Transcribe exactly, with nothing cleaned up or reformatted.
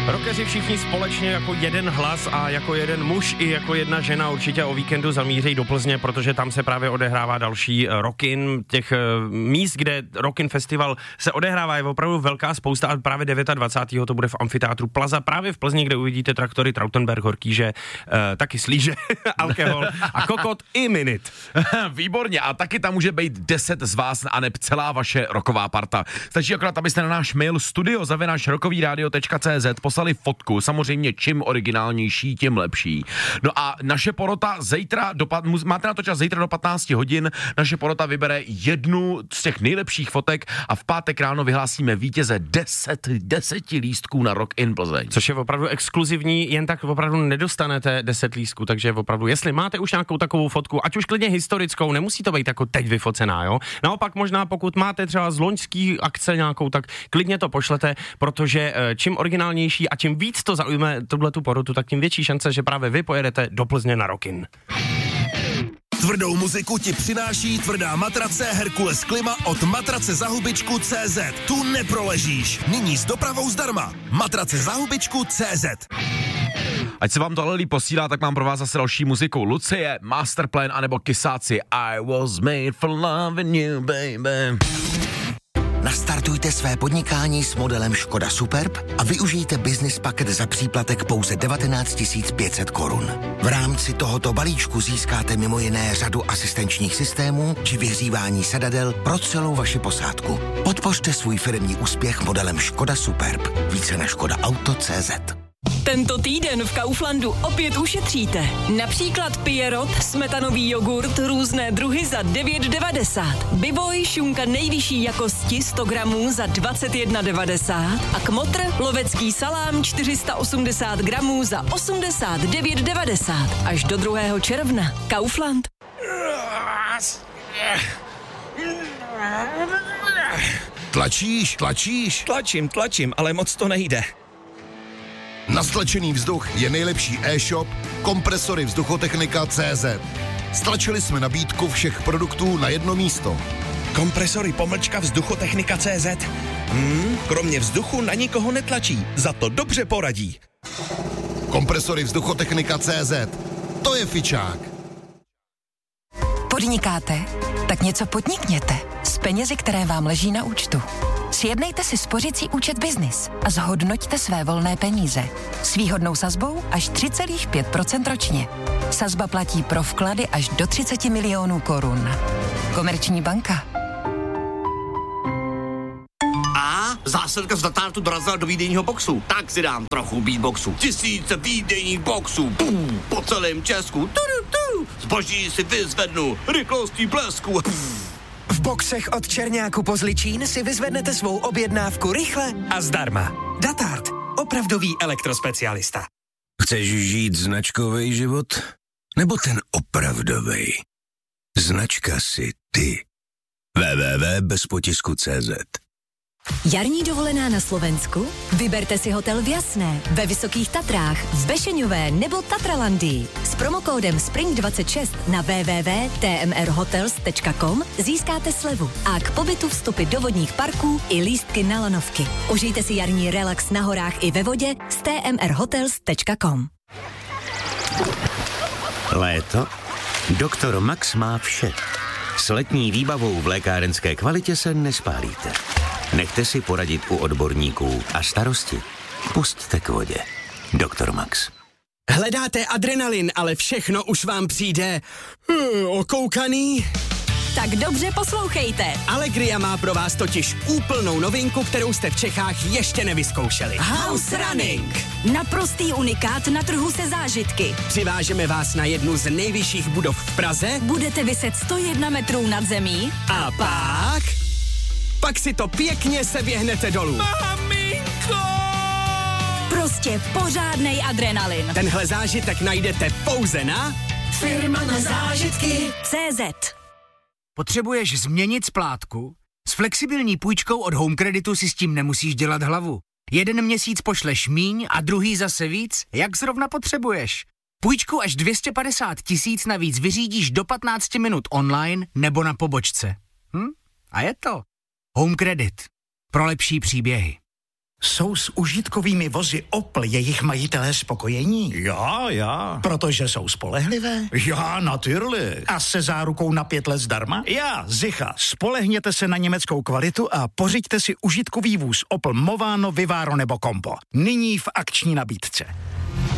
Rockeři všichni společně jako jeden hlas a jako jeden muž i jako jedna žena určitě o víkendu zamíří do Plzně, protože tam se právě odehrává další Rockin. Těch míst, kde Rockin Festival se odehrává, je opravdu velká spousta a právě dvacátého devátého to bude v amfiteátru Plaza právě v Plzni, kde uvidíte traktory Trautenberg, Horkýže, eh, taky slíže, alkohol a kokot i minit. Výborně, a taky tam může být deset z vás a neb celá vaše rocková parta. Stačí akorát, abyste na náš mail studio zavináč rockovíradio tečka cé zet poslali fotku, samozřejmě čím originálnější, tím lepší. No a naše porota zítra, do, máte na to čas zítra do patnácti hodin, naše porota vybere jednu z těch nejlepších fotek a v pátek ráno vyhlásíme vítěze deset, deseti lístků na Rock in Plzeň. Což je opravdu exkluzivní, jen tak opravdu nedostanete deset lístků, takže opravdu, jestli máte už nějakou takovou fotku, ať už klidně historickou, nemusí to být jako teď vyfocená, jo. Naopak možná, pokud máte třeba z loňský akce nějakou, tak klidně to pošlete, protože čím originálnější a čím víc to zaujme tuhletu porotu, tak tím větší šance, že právě vy pojedete do Plzně na Rockin. Tvrdou muziku ti přináší tvrdá matrace Herkules Klima od matrace za hubičku tečka cé zet. Tu neproležíš. Nyní s dopravou zdarma. Matrace za hubičku tečka cé zet. Ať se vám to ale líp posílá, tak mám pro vás zase další muziku. Lucie, Masterplan anebo Kysáci. I was made for loving you, baby. Nastartujte své podnikání s modelem Škoda Superb a využijte business paket za příplatek pouze devatenáct tisíc pět set korun. V rámci tohoto balíčku získáte mimo jiné řadu asistenčních systémů či vyhřívání sedadel pro celou vaši posádku. Podpořte svůj firemní úspěch modelem Škoda Superb. Více na škoda auto tečka cé zet. Tento týden v Kauflandu opět ušetříte. Například Pierrot, smetanový jogurt, různé druhy za devět devadesát. Bivoj, šunka nejvyšší jakosti sto gramů za dvacet jedna devadesát. A Kmotr, lovecký salám čtyři sta osmdesát gramů za osmdesát devět devadesát. Až do druhého června. Kaufland. Tlačíš, tlačíš. Tlačím, tlačím, ale moc to nejde. Na stlačený vzduch je nejlepší e-shop Kompresory vzduchotechnika tečka cé zet. Stlačili jsme nabídku všech produktů na jedno místo. Kompresory pomlčka vzduchotechnika tečka cé zet. Hmm, kromě vzduchu na nikoho netlačí, za to dobře poradí. Kompresory vzduchotechnika tečka cé zet. To je fičák. Podnikáte? Tak něco podnikněte s penězi, které vám leží na účtu. Sjednejte si spořicí účet Business a zhodnoťte své volné peníze. S výhodnou sazbou až tři celá pět procenta ročně. Sazba platí pro vklady až do třicet milionů korun. Komerční banka. A zásilka z Datartu dorazila do výdejního boxu. Tak si dám trochu beatboxu. Tisíce výdejních boxů. Pum, po celém Česku. Tudu, tu. Zboží si vyzvednu. Rychlostí blesku. Pum. V boxech od Černáku po Zličín si vyzvednete svou objednávku rychle a zdarma. Datart. Opravdový elektrospecialista. Chceš žít značkový život? Nebo ten opravdový? Značka si ty. w w w tečka bez potisku tečka cé zet. Jarní dovolená na Slovensku? Vyberte si hotel v Jasné, ve Vysokých Tatrách, v Bešeňové nebo Tatralandii. S promokódem Spring dvacet šest na w w w tečka t m r hotels tečka com získáte slevu a k pobytu vstupy do vodních parků i lístky na lanovky. Užijte si jarní relax na horách i ve vodě s t m r hotels tečka com. Léto? Doktor Max má vše. S letní výbavou v lékárenské kvalitě se nespálíte. Nechte si poradit u odborníků a starosti pusťte k vodě. Doktor Max. Hledáte adrenalin, ale všechno už vám přijde uh, okoukaný? Tak dobře poslouchejte. Allegria má pro vás totiž úplnou novinku, kterou jste v Čechách ještě nevyzkoušeli. House Running. Naprostý unikát na trhu se zážitky. Přivážeme vás na jednu z nejvyšších budov v Praze. Budete viset sto jedna metrů nad zemí. A pak... Pak si to pěkně seběhnete dolů. Maminko! Prostě pořádnej adrenalin. Tenhle zážitek najdete pouze na Firma na zážitky tečka cé zet. Potřebuješ změnit splátku? S flexibilní půjčkou od Home Creditu si s tím nemusíš dělat hlavu. Jeden měsíc pošleš míň a druhý zase víc, jak zrovna potřebuješ. Půjčku až dvě stě padesát tisíc navíc vyřídíš do patnáct minut online nebo na pobočce. Hm? A je to. Home Credit. Pro lepší příběhy. Jsou s užitkovými vozy Opel jejich majitelé spokojení? Já, já. Protože jsou spolehlivé? Já, natürlich. A se zárukou na pět let zdarma? Já, Zicha. Spolehněte se na německou kvalitu a pořiďte si užitkový vůz Opel Movano, Vivaro nebo Compo. Nyní v akční nabídce.